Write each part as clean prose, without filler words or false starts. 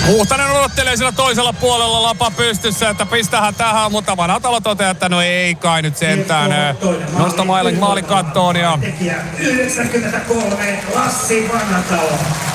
Huhtanen odottelee sillä toisella puolella, lapa pystyssä, että pistähän tähän, mutta Vanhatalo toteaa, että no ei kai nyt sentään. Nosta maalin kattoon ja... 93, Lassi Vanhatalo.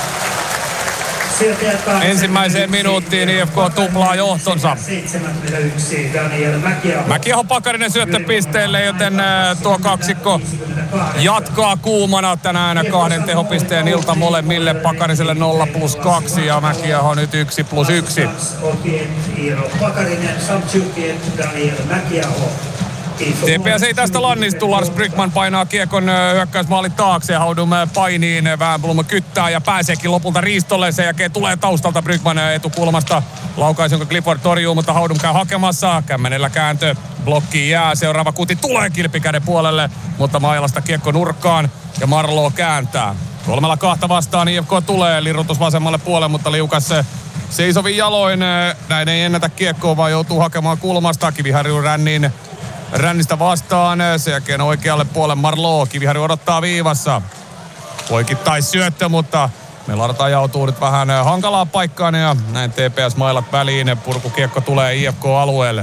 Ensimmäiseen minuuttiin IFK tuplaa johtonsa. 71 Daniel Mäkiaho. Mäkiaho Pakarinen syöttöpisteelle, joten tuo kaksikko jatkaa kuumana tänään 2 tehopisteen ilta molemmille. Pakariselle 0+2 ja Mäkiaho nyt 1+1. Pakarinen, Samtjukiet, Daniel Mäkiaho. TPS ei tästä lannistu. Lars Brygman painaa kiekon hyökkäysmaalin taakse. Haudum painiin. Wernbloom kyttää ja pääseekin lopulta riistolle. Sen jälkeen tulee taustalta Brygman etukulmasta. Laukaisi, jonka Clifford torjuu, mutta Haudum käy hakemassa. Kämmenellä kääntö. Blokkiin jää. Seuraava kuti tulee kilpikäden puolelle, mutta mailasta kiekko nurkkaan ja Marlow kääntää. 3-2 vastaan IFK tulee. Lirutus vasemmalle puolelle, mutta liukas seisovin jaloin. Näin ei ennätä kiekkoa, vaan joutuu hakemaan kulmasta. Kiviharju Rännistä vastaan, sen jälkeen oikealle puolelle Marlow. Kiviharju odottaa viivassa. Poikittais syöttö, mutta Melarta ajautuu nyt vähän hankalaan paikkaan ja näin TPS mailat väliin. Purkukiekko tulee IFK-alueelle.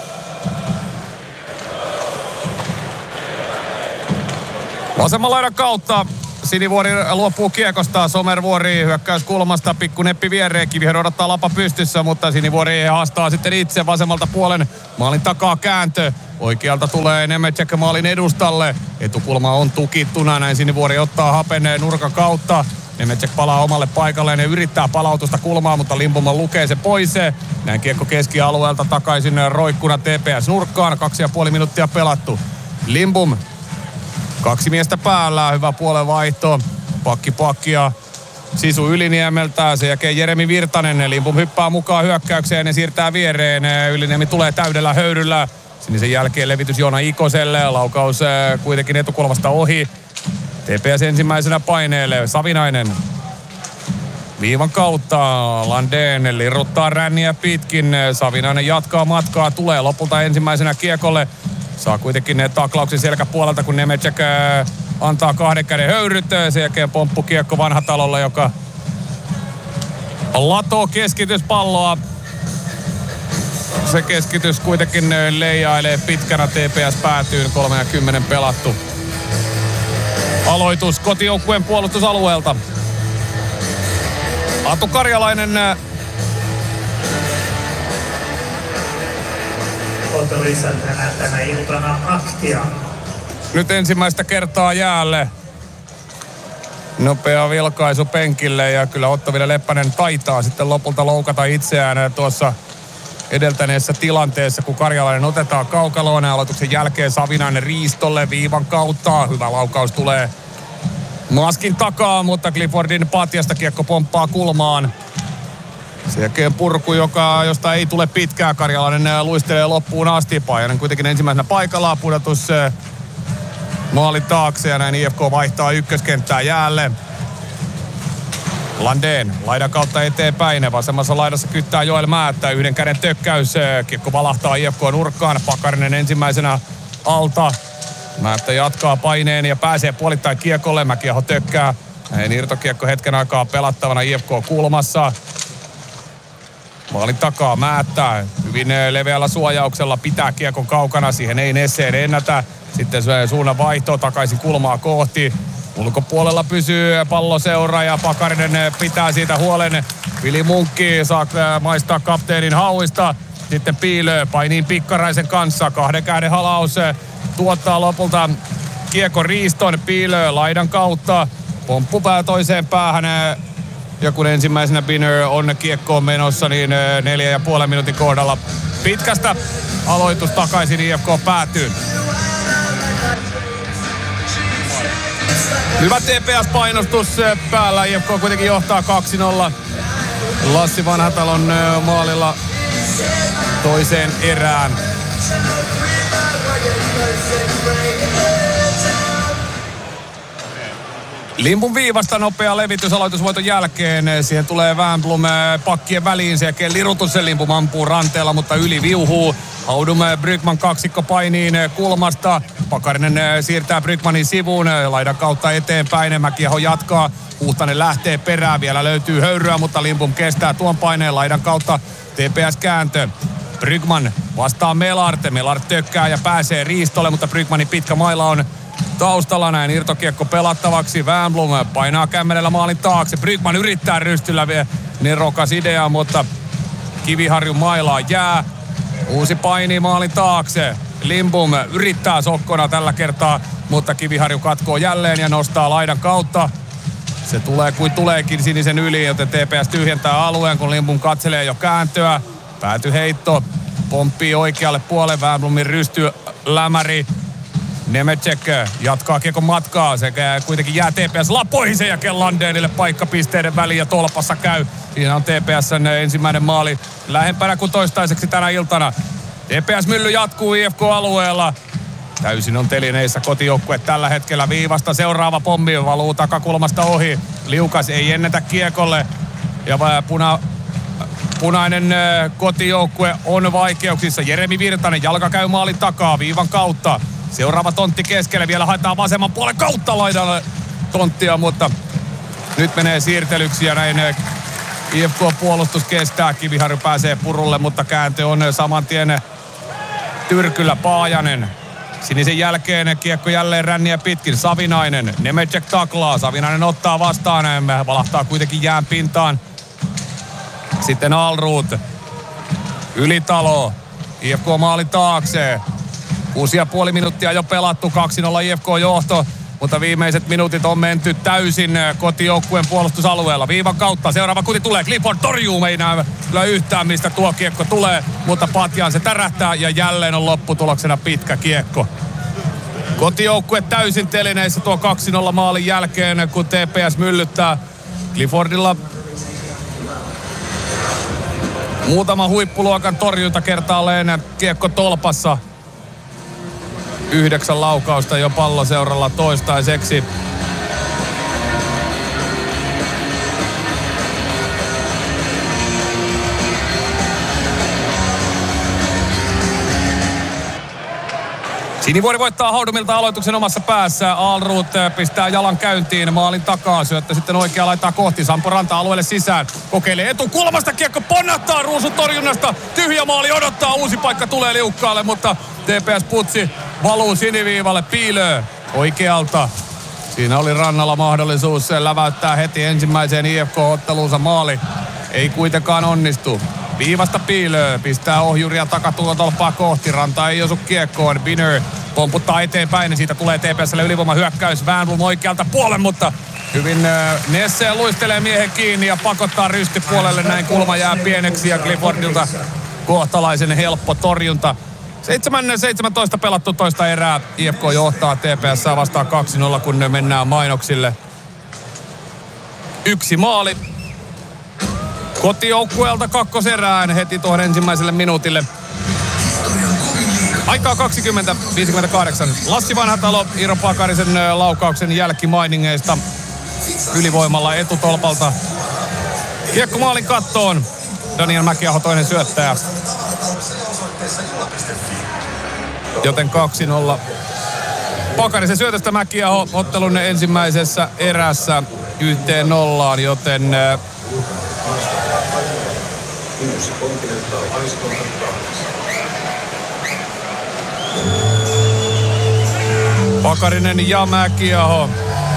Vasemman laidan kautta Sinivuori luopuu kiekosta. Somervuori hyökkäyskulmasta. Pikku neppi viereen. Kiviharju odottaa lapa pystyssä, mutta Sinivuori haastaa sitten itse vasemmalta puolen. Maalin takaa kääntö. Oikealta tulee Nemecek maalin edustalle. Etukulma on tukittuna. Näin Sinivuori ottaa hapen nurkan kautta. Nemecek palaa omalle paikalleen ja yrittää palautusta kulmaa, mutta Lindbom lukee se pois. Näin kiekko keskialueelta takaisin roikkuna TPS nurkkaan. 2,5 minuuttia pelattu. Lindbom. 2 miestä päällä. Hyvä puolenvaihto. Pakkia. Sisu Yliniemeltä. Sen jälkeen Jeremi Virtanen. Lindbom hyppää mukaan hyökkäykseen ja siirtää viereen. Yliniemi tulee täydellä höyryllä. Sinisen jälkeen levitys Joona Ikoselle. Laukaus kuitenkin etukulmasta ohi. TPS ensimmäisenä paineelle. Savinainen. Viivan kautta Landén lirruttaa ränniä pitkin. Savinainen jatkaa matkaa. Tulee lopulta ensimmäisenä kiekolle. Saa kuitenkin taklauksen selkäpuolelta, kun Nemecek antaa 2 käden höyryt. Sen jälkeen pomppukiekko Vanhatalolle, joka latoo keskityspalloa. Se keskitys kuitenkin leijailee pitkänä TPS päätyyn. 30 pelattu. Aloitus kotijoukkueen puolustusalueelta. Atu Karjalainen. Ottolisäntä tänä iltana Aktia. Nyt ensimmäistä kertaa jäälle. Nopea vilkaisu penkille ja kyllä Otto-Ville Leppänen taitaa sitten lopulta loukata itseään tuossa edeltäneessä tilanteessa, kun Karjalainen otetaan kaukaloon. Aloituksen jälkeen Savinainen riistolle viivan kautta. Hyvä laukaus tulee maskin takaa, mutta Cliffordin patjasta kiekko pomppaa kulmaan. Sen jälkeen purku, josta ei tule pitkää. Karjalainen luistelee loppuun asti. Pajanen kuitenkin ensimmäisenä paikallaan. Pudotus maalin taakse ja näin IFK vaihtaa ykköskenttää jäälle. Landén laidan kautta eteenpäin. Vasemmassa laidassa kyttää Joel Määttä. 1 käden tökkäys. Kiekko valahtaa IFK nurkkaan. Pakarinen ensimmäisenä alta. Määttä jatkaa paineen ja pääsee puolittain kiekolle. Mäkiaho tökkää. Näin irtokiekko hetken aikaa pelattavana IFK kulmassa. Maalin takaa Määttä. Hyvin leveällä suojauksella pitää kiekon kaukana. Siihen ei Nesseen ennätä. Sitten suunnan vaihto takaisin kulmaa kohti. Ulkopuolella pysyy palloseura ja Pakarinen pitää siitä huolen. Vili Munkki saa maistaa kapteenin hauista. Sitten Piilö painii Pikkaraisen kanssa. 2 käden halaus tuottaa lopulta kiekon riiston. Piilö laidan kautta. Pomppupää toiseen päähän. Ja kun ensimmäisenä Binner on kiekkoon menossa, niin 4,5 minuutin kohdalla pitkästä aloitus takaisin IFK päätyy. Hyvä TPS-painostus päällä. IFK kuitenkin johtaa 2-0. Lassi Vanhatalon maalilla toiseen erään. Limpun viivasta nopea levitys aloitusvoiton jälkeen. Siihen tulee Wernbloom pakkien väliin. Sen jälkeen lirutus. Limpun ampuu ranteella, mutta yli viuhuu. Haudum Brygman kaksikko painiin kulmasta. Pakarinen siirtää Brygmanin sivuun, laidan kautta eteenpäin. Mäkiaho jatkaa, Huhtanen lähtee perään, vielä löytyy höyryä, mutta Lindbom kestää tuon paineen laidan kautta. TPS-kääntö. Brygman vastaa Melarte. Melarte tökkää ja pääsee riistolle, mutta Brygmanin pitkä maila on taustalla. Näin irtokiekko pelattavaksi. Wernbloom painaa kämmenellä maalin taakse. Brygman yrittää rystyllä vielä nerokas idea, mutta Kiviharjun mailaa jää. Uusi paini maalin taakse. Lindbom yrittää sokkona tällä kertaa, mutta Kiviharju katkoo jälleen ja nostaa laidan kautta. Se tulee kuin tuleekin sinisen yli, joten TPS tyhjentää alueen, kun Lindbom katselee jo kääntöä. Päätyheitto pomppii oikealle puolelle. Wernbloomin rysty lämäri. Nemecek jatkaa kiekon matkaa sekä kuitenkin jää TPS lapoihin sen jälkeen Landénille paikkapisteiden väliin ja tolpassa käy. Siinä on TPS:n ensimmäinen maali lähempänä kuin toistaiseksi tänä iltana. TPS-mylly jatkuu IFK-alueella. Täysin on telineissä kotijoukkue tällä hetkellä viivasta. Seuraava pommi valuu takakulmasta ohi. Liukas ei ennätä kiekolle. Ja punainen kotijoukkue on vaikeuksissa. Jeremi Virtanen, jalka käy maalin takaa viivan kautta. Seuraava tontti keskelle, vielä haetaan vasemman puolen kautta laidalle tonttia, mutta nyt menee siirtelyksi ja näin IFK-puolustus kestää. Kiviharju pääsee purulle, mutta kääntö on saman tien Tyrkyllä. Paajanen. Sinisen jälkeen kiekko jälleen ränniä pitkin. Savinainen. Nemecek taklaa. Savinainen ottaa vastaan. Valahtaa kuitenkin jään pintaan. Sitten Alruut. Ylitalo. IFK maali taakse. 6,5 minuuttia jo pelattu. 2-0 IFK-johto. Mutta viimeiset minuutit on menty täysin kotijoukkueen puolustusalueella. Viivan kautta seuraava kuti tulee. Clifford torjuu, ei näy kyllä yhtään mistä tuo kiekko tulee. Mutta Patjaan se tärähtää ja jälleen on lopputuloksena pitkä kiekko. Kotijoukkue täysin telineissä tuo 2-0 maalin jälkeen, kun TPS myllyttää. Cliffordilla muutama huippuluokan torjunta kertaalleen kiekko tolpassa. 9 laukausta jo Palloseuralla toistaiseksi. Sinivuori voittaa Haudumilta aloituksen omassa päässä. Alruut pistää jalan käyntiin maalin takaa. Syöttö sitten oikea laittaa kohti. Sampo Ranta alueelle sisään. Kokeilee etukulmasta. Kiekko ponnahtaa Ruusun torjunnasta. Tyhjä maali odottaa. Uusi paikka tulee Liukkaalle, mutta TPS Putsi valuu siniviivalle. Piilöö oikealta. Siinä oli Rannalla mahdollisuus läväyttää heti ensimmäiseen IFK-otteluunsa maali. Ei kuitenkaan onnistu. Viivasta Piilöö pistää ohjuria takatulotolppaa kohti. Ranta ei osu kiekkoon. Binner pomputtaa eteenpäin ja siitä tulee TPS:lle ylivoimahyökkäys. Wernbloom oikealta puolen, mutta hyvin Nesse luistelee miehen kiinni ja pakottaa rystypuolelle. Näin kulma jää pieneksi ja Cliffordilta kohtalaisen helppo torjunta. 7-17 pelattu toista erää. IFK johtaa TPS vastaan 2-0, kun ne mennään mainoksille. 1 maali kotijoukkueelta kakkoserään heti tuohon ensimmäiselle minuutille. Aikaa 20:58. Lassi Vanhatalo Iiro Pakarisen laukauksen jälkimainingeista ylivoimalla etutolpalta. Kiekko maalin kattoon. Daniel Mäkiaho toinen syöttäjä. Joten 2-0. Pakarisen syötöstä Mäkiaho ottelun ensimmäisessä erässä 1-0, joten Pakarinen ja Mäkiaho.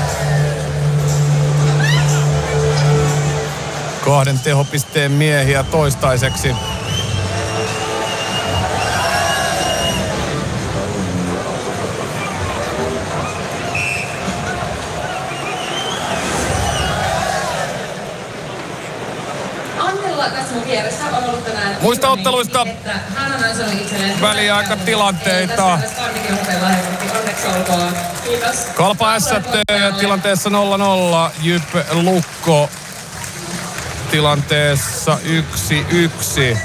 2 tehopisteen miehiä toistaiseksi. Muista otteluista väliaikatilanteita. Kalpa Ässät tilanteessa 0-0. Jyp Lukko tilanteessa 1-1.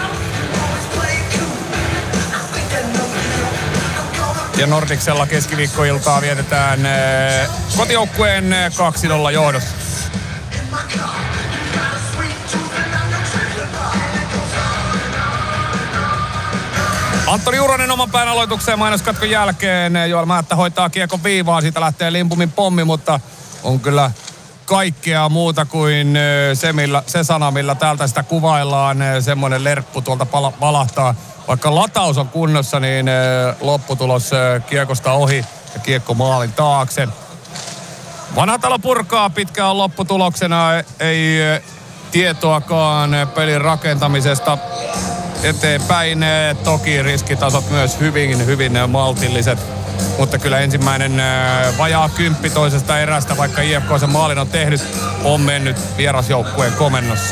Ja Nordicsella keskiviikkoiltaa vietetään kotijoukkueen 2-0 johdossa. Antoni Uronen oman pään aloitukseen mainoskatkon jälkeen. Joel Määttä hoitaa kiekon viivaan, siitä lähtee Limpumin pommi, mutta on kyllä kaikkea muuta kuin se sana, millä täältä sitä kuvaillaan. Semmoinen lerppu tuolta valahtaa. Vaikka lataus on kunnossa, niin lopputulos kiekosta ohi ja kiekko maalin taakse. Vanhatalo purkaa, pitkään on lopputuloksena. Ei tietoakaan pelin rakentamisesta eteenpäin. Toki riskitasot myös hyvin maltilliset. Mutta kyllä ensimmäinen vajaa 10 toisesta erästä, vaikka IFK sen maalin on tehnyt, on mennyt vierasjoukkueen komennossa.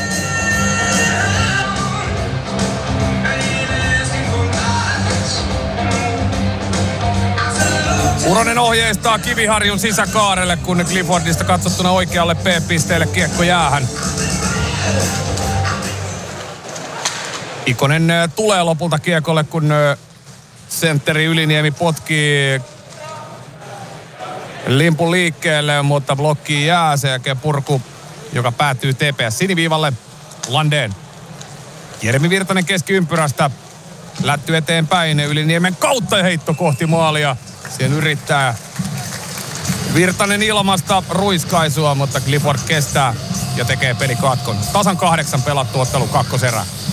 Uronen ohjeistaa Kiviharjun sisäkaarelle, kun Cliffordista katsottuna oikealle P-pisteelle kiekko jäähän. Ikonen tulee lopulta kiekolle, kun sentteri Yliniemi potkii Limpun liikkeelle, mutta blokkiin jää se jälkeen purku, joka päätyy TPS siniviivalle. Landeen. Jeremi Virtanen keskiympyrästä. Lätty eteenpäin Yliniemen kautta heitto kohti maalia. Siihen yrittää Virtanen ilmasta ruiskaisua, mutta Clifford kestää ja tekee pelikatkon. Tasan 8 pelattu ottelu kakkoserä.